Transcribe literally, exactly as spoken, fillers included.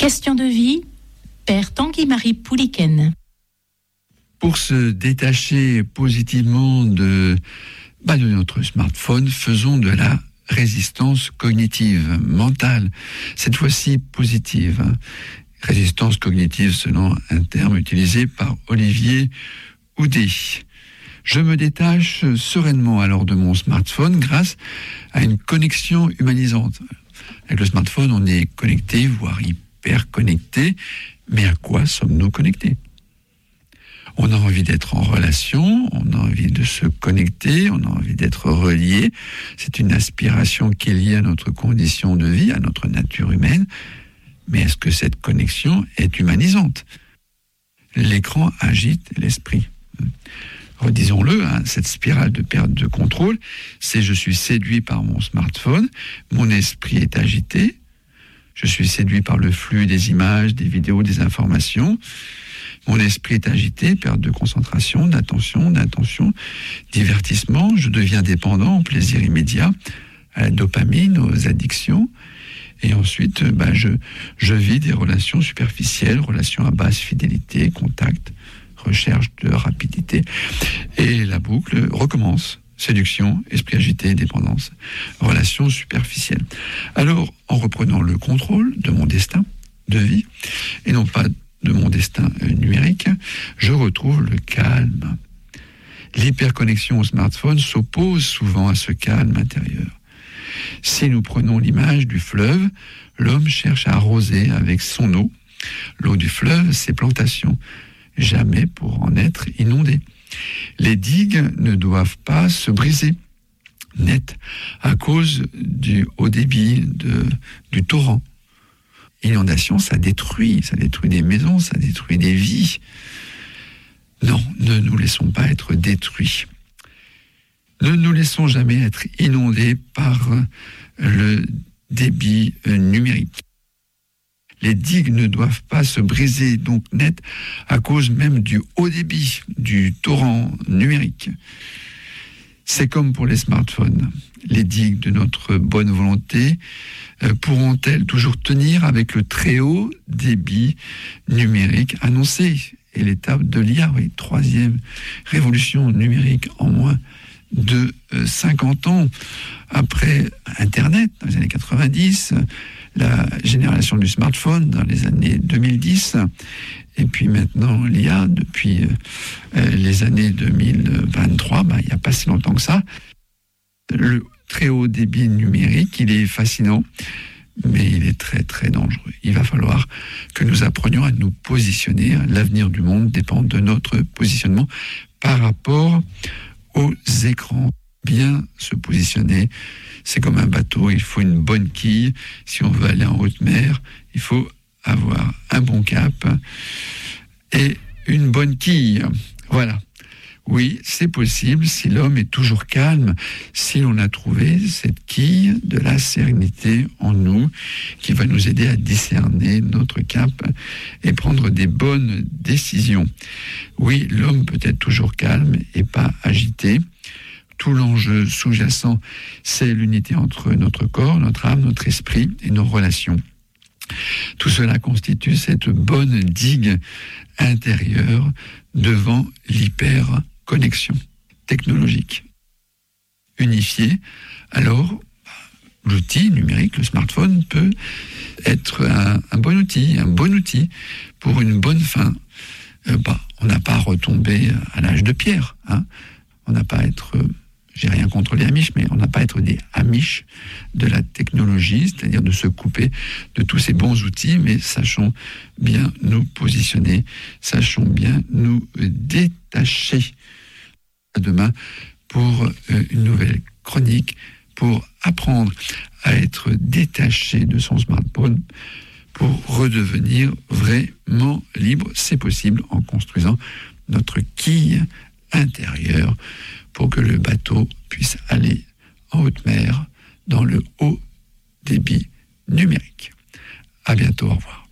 Question de vie, Père Tanguy-Marie Pouliken. Pour se détacher positivement de, bah de notre smartphone, faisons de la résistance cognitive, mentale, cette fois-ci positive. Résistance cognitive selon un terme utilisé par Olivier Houdet. Je me détache sereinement alors de mon smartphone grâce à une connexion humanisante. Avec le smartphone, on est connecté, voire hyper connecté, mais à quoi sommes-nous connectés ? On a envie d'être en relation, on a envie de se connecter, on a envie d'être relié. C'est une aspiration qui est liée à notre condition de vie, à notre nature humaine. Mais est-ce que cette connexion est humanisante ? L'écran agite l'esprit. Redisons-le, hein, cette spirale de perte de contrôle, c'est je suis séduit par mon smartphone, mon esprit est agité, je suis séduit par le flux des images, des vidéos, des informations. Mon esprit est agité, perte de concentration, d'attention, d'intention, divertissement. Je deviens dépendant au plaisir immédiat, à la dopamine, aux addictions. Et ensuite, bah, je, je vis des relations superficielles, relations à basse fidélité, contact, recherche de rapidité. Et la boucle recommence. Séduction, esprit agité, dépendance, relations superficielles. Alors, en reprenant le contrôle de mon destin de vie, et non pas de mon destin numérique, je retrouve le calme. L'hyperconnexion au smartphone s'oppose souvent à ce calme intérieur. Si nous prenons l'image du fleuve, l'homme cherche à arroser avec son eau. L'eau du fleuve, ses plantations, jamais pour en être inondé. Les digues ne doivent pas se briser net à cause du haut débit, de, du torrent. Inondation, ça détruit, ça détruit des maisons, ça détruit des vies. Non, ne nous laissons pas être détruits. Ne nous laissons jamais être inondés par le débit numérique. Les digues ne doivent pas se briser donc net à cause même du haut débit, du torrent numérique. C'est comme pour les smartphones. Les digues de notre bonne volonté euh, pourront-elles toujours tenir avec le très haut débit numérique annoncé ? Et l'étape de l'I A, oui, troisième révolution numérique en moins de euh, cinquante ans après Internet, dans les années quatre-vingt-dix, la génération du smartphone dans les années deux mille dix, et puis maintenant l'I A depuis euh, les années deux mille vingt-trois, bah, il n'y a pas si longtemps que ça. Le très haut débit numérique, il est fascinant, mais il est très très dangereux. Il va falloir que nous apprenions à nous positionner. L'avenir du monde dépend de notre positionnement par rapport aux écrans. Bien se positionner, c'est comme un bateau, il faut une bonne quille. Si on veut aller en haute mer, il faut avoir un bon cap et une bonne quille. Voilà. Oui, c'est possible si l'homme est toujours calme, si l'on a trouvé cette quille de la sérénité en nous qui va nous aider à discerner notre cap et prendre des bonnes décisions. Oui, l'homme peut être toujours calme et pas agité. Tout l'enjeu sous-jacent, c'est l'unité entre notre corps, notre âme, notre esprit et nos relations. Tout cela constitue cette bonne digue intérieure devant l'hyperconnexion technologique. Unifié, alors l'outil numérique, le smartphone, peut être un, un bon outil, un bon outil pour une bonne fin. Euh, bah, on n'a pas à retomber à l'âge de pierre, hein. On n'a pas à être... Euh, J'ai rien contre les Amish, mais on n'a pas à être des Amish de la technologie, c'est-à-dire de se couper de tous ces bons outils, mais sachons bien nous positionner, sachons bien nous détacher. À demain pour une nouvelle chronique, pour apprendre à être détaché de son smartphone, pour redevenir vraiment libre. C'est possible en construisant notre quille intérieure, pour que le bateau puisse aller en haute mer dans le haut débit numérique. À bientôt, au revoir.